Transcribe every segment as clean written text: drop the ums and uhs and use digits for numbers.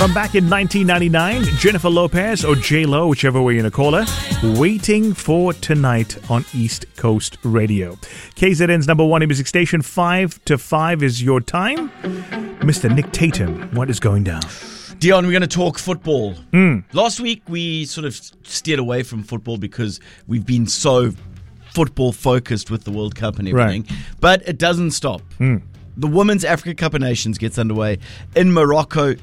From back in 1999, Jennifer Lopez, or J-Lo, whichever way you're going to call her, Waiting for Tonight on East Coast Radio. KZN's number one music station, 5 to 5 is your time. Mr. Nick Tatum, what is going down? Dion, we're going to talk football. Last week, we sort of steered away from football because we've been so football-focused with the World Cup and everything. Right. But it doesn't stop. The Women's Africa Cup of Nations gets underway in Morocco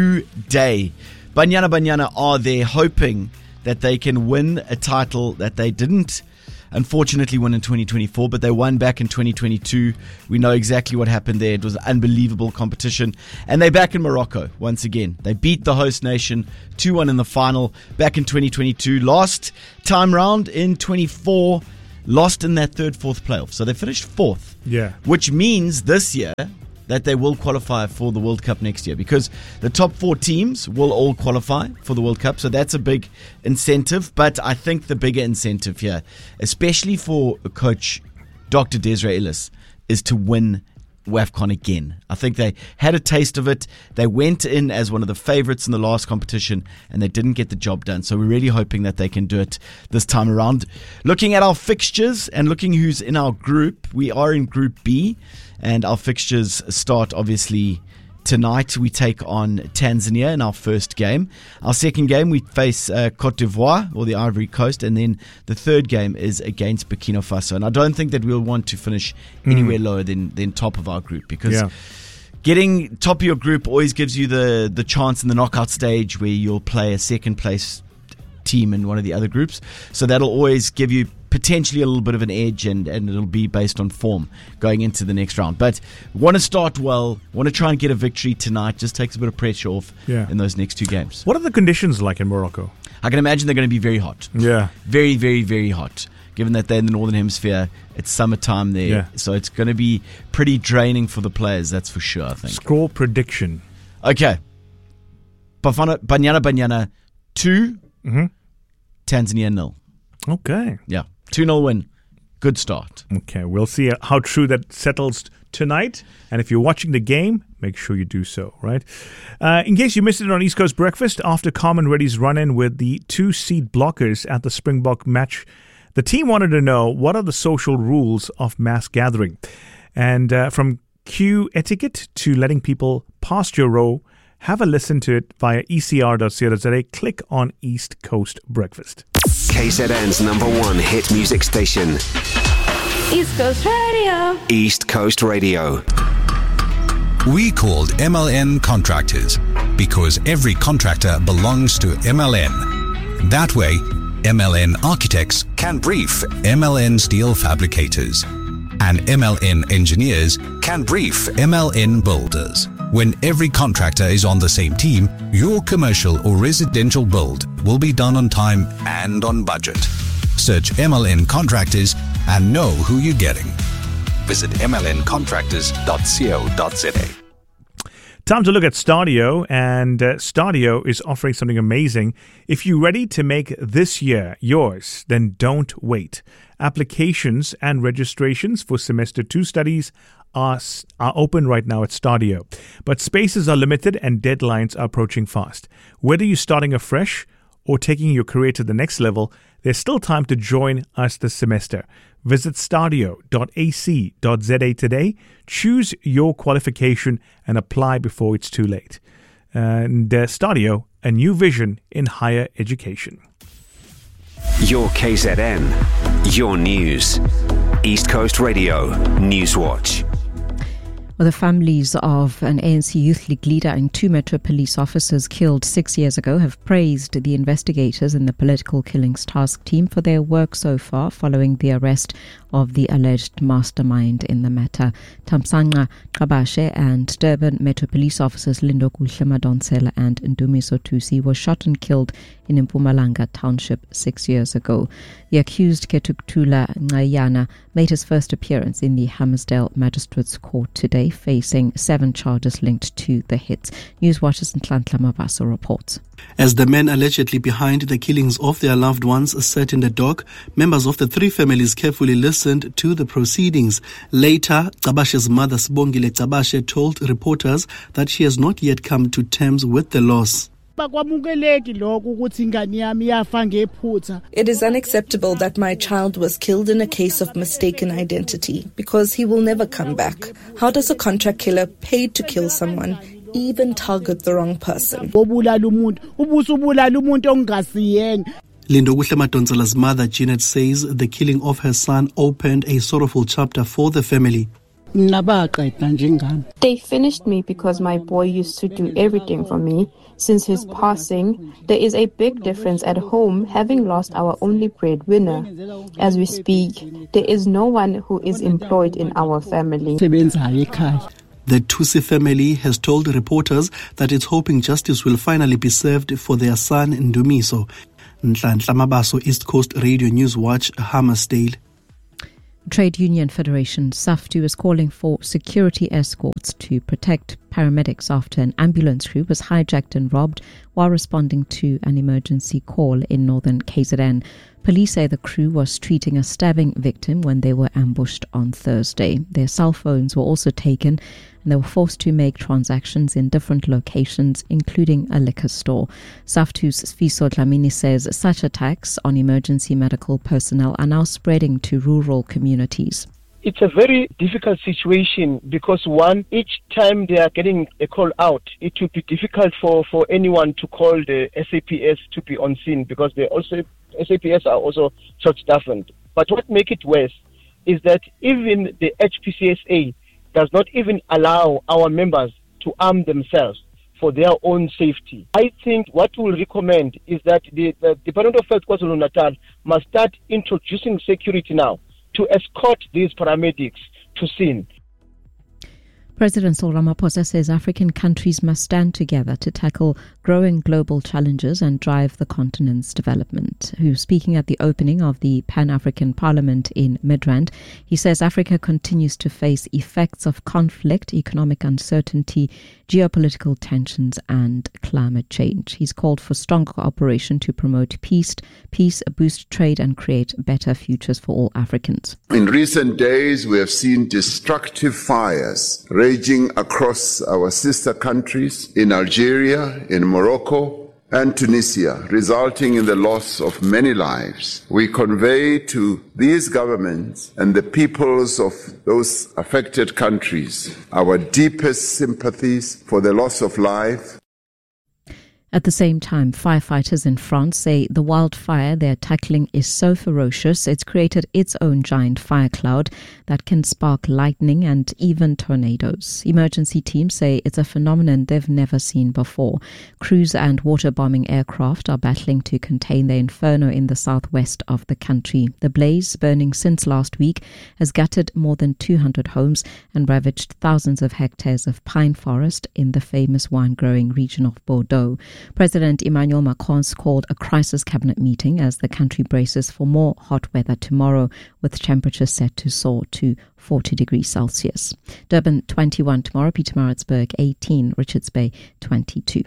today. Banyana are there hoping that they can win a title that they didn't unfortunately won in 2024, but they won back in 2022. We know exactly what happened there. It was an unbelievable competition. And they're back in Morocco once again. They beat the host nation 2-1 in the final back in 2022. Last time round in 24, lost in that fourth playoff. So they finished fourth. Yeah. Which means this year that they will qualify for the World Cup next year, because the top 4 teams will all qualify for the World Cup. So that's a big incentive. But I think the bigger incentive here, especially for coach Dr. Desiree Ellis, is to win WAFCON again. I think they had a taste of it. They went in as one of the favorites in the last competition and they didn't get the job done. So we're really hoping that they can do it this time around. Looking at our fixtures and looking who's in our group, we are in Group B and our fixtures start obviously tonight. We take on Tanzania in our first game. Our second game, we face Cote d'Ivoire, or the Ivory Coast, and then the third game is against Burkina Faso. And I don't think that we'll want to finish anywhere lower than top of our group, because getting top of your group always gives you the chance in the knockout stage where you'll play a second place team in one of the other groups. So that'll always give you potentially a little bit of an edge, and it'll be based on form going into the next round. But want to start well, want to try and get a victory tonight. Just takes a bit of pressure off in those next 2 games. What are the conditions like in Morocco? I can imagine they're going to be very hot. Yeah. Very, very, very hot. Given that they're in the Northern Hemisphere, it's summertime there. Yeah. So it's going to be pretty draining for the players, that's for sure, I think. Score prediction. Okay. Banyana 2, Tanzania 0. Okay. Yeah. 2-0 win. Good start. Okay, we'll see how true that settles tonight. And if you're watching the game, make sure you do so, right? In case you missed it on East Coast Breakfast, after Carmen Reddy's run-in with the 2-seed blockers at the Springbok match, the team wanted to know what are the social rules of mass gathering. And from queue etiquette to letting people past your row, have a listen to it via ecr.co.za. Click on East Coast Breakfast. KZN's number one hit music station. East Coast Radio. East Coast Radio. We called MLN Contractors because every contractor belongs to MLN. That way, MLN Architects can brief MLN Steel Fabricators, and MLN Engineers can brief MLN Builders. When every contractor is on the same team, your commercial or residential build will be done on time and on budget. Search MLN Contractors and know who you're getting. Visit mlncontractors.co.za. Time to look at Stadio, and Stadio is offering something amazing. If you're ready to make this year yours, then don't wait. Applications and registrations for Semester 2 studies are open right now at Stadio, but spaces are limited and deadlines are approaching fast. Whether you're starting afresh or taking your career to the next level, there's still time to join us this semester. Visit stadio.ac.za today, choose your qualification and apply before it's too late. And Stadio, a new vision in higher education. Your KZN, your news. East Coast Radio, Newswatch. Well, the families of an ANC Youth League leader and 2 Metro Police officers killed 6 years ago have praised the investigators in the Political Killings Task Team for their work so far following the arrest of the alleged mastermind in the matter. Thamsanqa Qabashe and Durban Metro Police officers Lindo Kuhle Madonsela and Ndumiso Tusi were shot and killed in Mpumalanga Township 6 years ago. The accused Ketuktula Ngayana made his first appearance in the Hammersdale Magistrates Court today, facing 7 charges linked to the hits. Newswatch's Nhlanhla Mabaso reports. As the men allegedly behind the killings of their loved ones sat in the dock, members of the 3 families carefully listened to the proceedings. Later, Cabashe's mother, Sibongile Cabashe, told reporters that she has not yet come to terms with the loss. It is unacceptable that my child was killed in a case of mistaken identity because he will never come back. How does a contract killer paid to kill someone even target the wrong person? Lindo Madonsala's mother, Jeanette, says the killing of her son opened a sorrowful chapter for the family. They finished me because my boy used to do everything for me. Since his passing, there is a big difference at home, having lost our only breadwinner. As we speak, there is no one who is employed in our family. The Tusi family has told reporters that it's hoping justice will finally be served for their son Ndumiso. Nhlanhla Mabaso, East Coast Radio News Watch, Hammersdale. Trade Union Federation SAFTU is calling for security escorts to protect paramedics after an ambulance crew was hijacked and robbed while responding to an emergency call in northern KZN. Police say the crew was treating a stabbing victim when they were ambushed on Thursday. Their cell phones were also taken and they were forced to make transactions in different locations, including a liquor store. SAFTU's Sfiso Dlamini says such attacks on emergency medical personnel are now spreading to rural communities. It's a very difficult situation because each time they are getting a call out, it would be difficult for anyone to call the SAPS to be on scene because SAPS are also short-staffed. But what makes it worse is that even the HPCSA does not even allow our members to arm themselves for their own safety. I think what we'll recommend is that the Department of Health KwaZulu-Natal must start introducing security now to escort these paramedics to scene. President Cyril Ramaphosa says African countries must stand together to tackle growing global challenges and drive the continent's development. Who's speaking at the opening of the Pan-African Parliament in Midrand, he says Africa continues to face effects of conflict, economic uncertainty, geopolitical tensions and climate change. He's called for stronger cooperation to promote peace, boost trade and create better futures for all Africans. In recent days, we have seen destructive fires raging across our sister countries in Algeria, in Morocco, and Tunisia, resulting in the loss of many lives. We convey to these governments and the peoples of those affected countries our deepest sympathies for the loss of life. At the same time, firefighters in France say the wildfire they're tackling is so ferocious it's created its own giant fire cloud that can spark lightning and even tornadoes. Emergency teams say it's a phenomenon they've never seen before. Cruise and water-bombing aircraft are battling to contain the inferno in the southwest of the country. The blaze, burning since last week, has gutted more than 200 homes and ravaged thousands of hectares of pine forest in the famous wine-growing region of Bordeaux. President Emmanuel Macron's called a crisis cabinet meeting as the country braces for more hot weather tomorrow, with temperatures set to soar to 40 degrees Celsius. Durban 21 tomorrow, Pietermaritzburg 18, Richards Bay 22.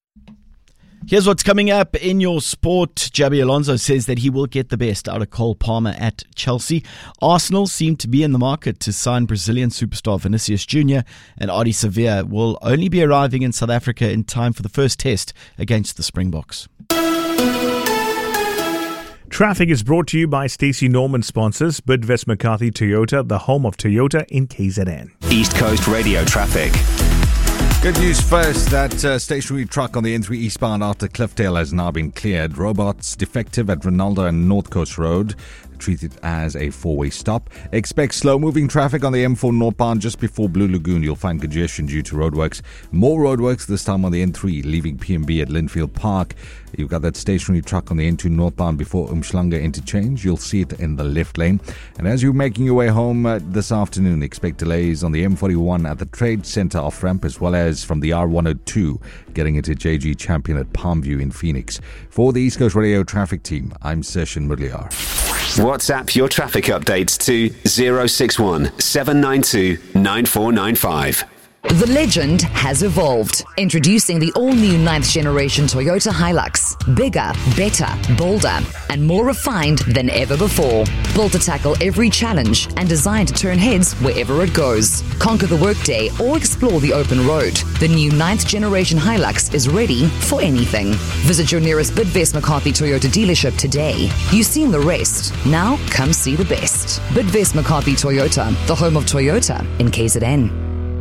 Here's what's coming up in your sport. Jabi Alonso says that he will get the best out of Cole Palmer at Chelsea. Arsenal seem to be in the market to sign Brazilian superstar Vinicius Jr. and Ardie Savea will only be arriving in South Africa in time for the first test against the Springboks. Traffic is brought to you by Stacey Norman sponsors Bidvest McCarthy Toyota, the home of Toyota in KZN. East Coast Radio traffic. Good news first, that stationary truck on the N3 eastbound after Cliffdale has now been cleared. Robots defective at Ronaldo and North Coast Road. The treat it as a four-way stop. Expect slow-moving traffic on the M4 northbound just before Blue Lagoon. You'll find congestion due to roadworks. More roadworks this time on the N3, leaving PMB at Linfield Park. You've got that stationary truck on the N2 northbound before Umhlanga interchange. You'll see it in the left lane. And as you're making your way home this afternoon, expect delays on the M41 at the Trade Center off-ramp, as well as from the R102 getting into JG Champion at Palmview in Phoenix. For the East Coast Radio traffic team, I'm Session Mudliar. WhatsApp your traffic updates to 061 792 9495. The legend has evolved. Introducing the all-new 9th generation Toyota Hilux. Bigger, better, bolder, and more refined than ever before. Built to tackle every challenge and designed to turn heads wherever it goes. Conquer the workday or explore the open road. The new 9th generation Hilux is ready for anything. Visit your nearest Bidvest McCarthy Toyota dealership today. You've seen the rest. Now come see the best. Bidvest McCarthy Toyota, the home of Toyota in KZN.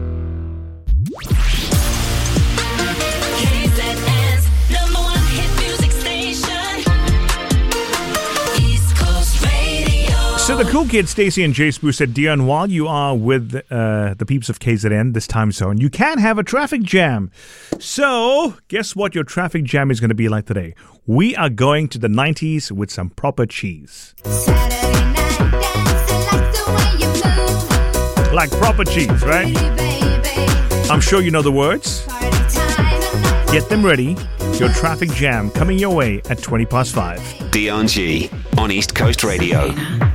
So the cool kids, Stacey and Jay Spruce, said, Dion, while you are with the peeps of KZN, this time zone, you can have a traffic jam. So guess what your traffic jam is going to be like today? We are going to the 90s with some proper cheese. Like proper cheese, right? I'm sure you know the words. Get them ready. Your traffic jam coming your way at 5:20. Dion G on East Coast Radio.